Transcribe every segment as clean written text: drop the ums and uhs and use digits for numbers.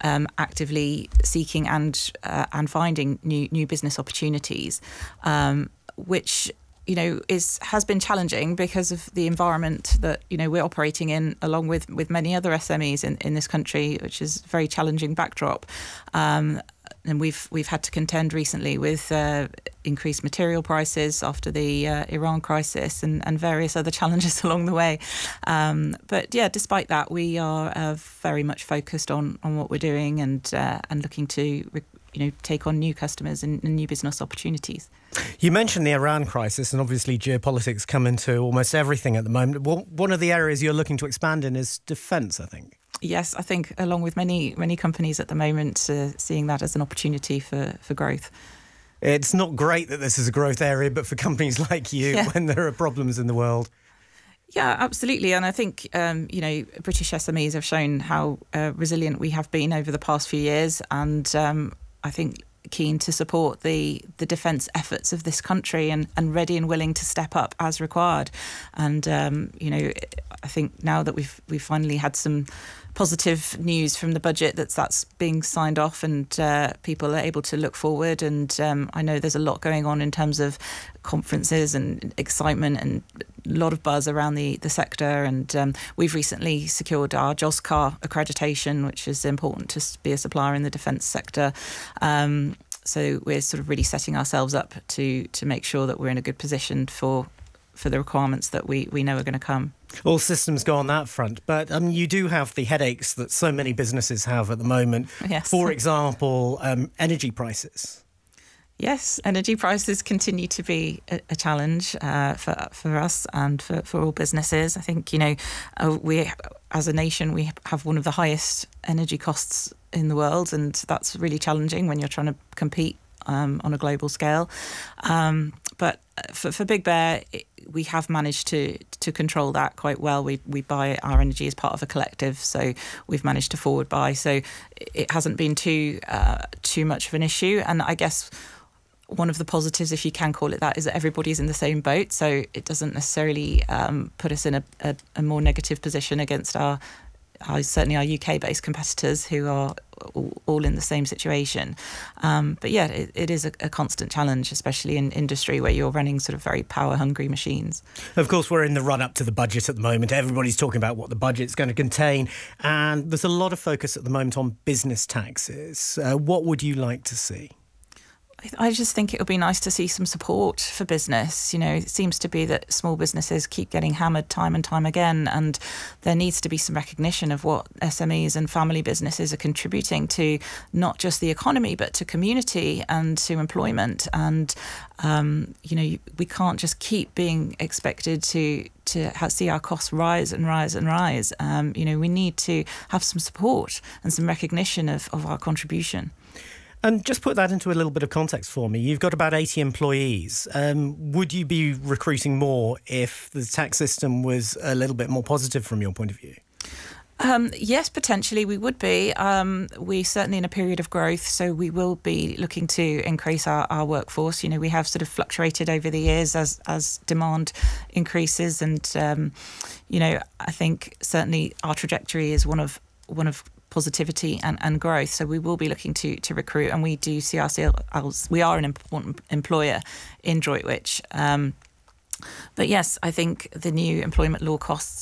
actively seeking and finding new business opportunities, which has been challenging because of the environment that we're operating in, along with many other SMEs in this country, which is a very challenging backdrop. And we've had to contend recently with increased material prices after the Iran crisis and various other challenges along the way. But yeah, despite that, we are very much focused on what we're doing and looking to take on new customers and new business opportunities. You mentioned the Iran crisis, and obviously geopolitics come into almost everything at the moment. Well, one of the areas you're looking to expand in is defence, I think. Yes, I think along with many companies at the moment, seeing that as an opportunity for growth. It's not great that this is a growth area, but for companies like you, when there are problems in the world. Yeah, absolutely. And I think, British SMEs have shown how resilient we have been over the past few years. And I think keen to support the defence efforts of this country and ready and willing to step up as required. And, I think now that we've finally had some positive news from the budget that's being signed off and people are able to look forward. And I know there's a lot going on in terms of conferences and excitement and a lot of buzz around the sector. And we've recently secured our JOSCAR accreditation, which is important to be a supplier in the defence sector. So we're sort of really setting ourselves up to make sure that we're in a good position for the requirements that we know are going to come. All systems go on that front, but you do have the headaches that so many businesses have at the moment. Yes. For example, energy prices. Yes, energy prices continue to be a challenge for us and for all businesses. I think, we as a nation, we have one of the highest energy costs in the world, and that's really challenging when you're trying to compete on a global scale. But for Big Bear, we have managed to control that quite well. We buy our energy as part of a collective, so we've managed to forward buy. So it hasn't been too much of an issue. And I guess one of the positives, if you can call it that, is that everybody's in the same boat. So it doesn't necessarily put us in a more negative position against certainly our UK-based competitors who are all in the same situation. But yeah, it is a constant challenge, especially in industry where you're running sort of very power-hungry machines. Of course, we're in the run-up to the budget at the moment. Everybody's talking about what the budget's going to contain, and there's a lot of focus at the moment on business taxes. What would you like to see? I just think it would be nice to see some support for business. It seems to be that small businesses keep getting hammered time and time again, and there needs to be some recognition of what SMEs and family businesses are contributing to not just the economy, but to community and to employment. And, we can't just keep being expected to see our costs rise and rise and rise. We need to have some support and some recognition of our contribution. And just put that into a little bit of context for me. You've got about 80 employees. Would you be recruiting more if the tax system was a little bit more positive from your point of view? Yes, potentially we would be. We're certainly in a period of growth, so we will be looking to increase our workforce. We have sort of fluctuated over the years as demand increases. And, I think certainly our trajectory is one of positivity and growth. So we will be looking to recruit, and we do see ourselves, we are an important employer in Droitwich. But yes, I think the new employment law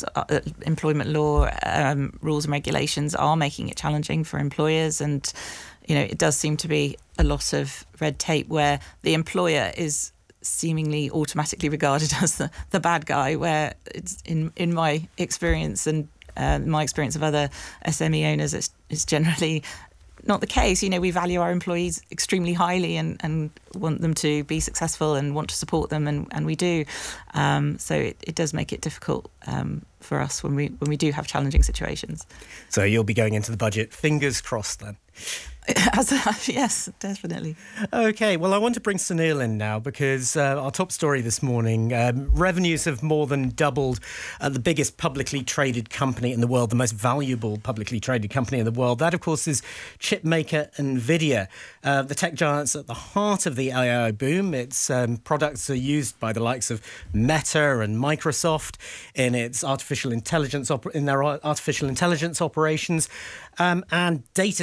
rules and regulations are making it challenging for employers. And, it does seem to be a lot of red tape where the employer is seemingly automatically regarded as the bad guy, where it's in my experience and my experience of other SME owners, it's generally not the case. We value our employees extremely highly and want them to be successful and want to support them, and we do. So it does make it difficult for us when we do have challenging situations. So you'll be going into the budget, fingers crossed then. Yes, definitely. OK, well, I want to bring Sunil in now because our top story this morning, revenues have more than doubled at the biggest publicly traded company in the world, the most valuable publicly traded company in the world. That, of course, is chip maker NVIDIA. The tech giant's at the heart of the AI boom. Its products are used by the likes of Meta and Microsoft in its artificial intelligence operations, and data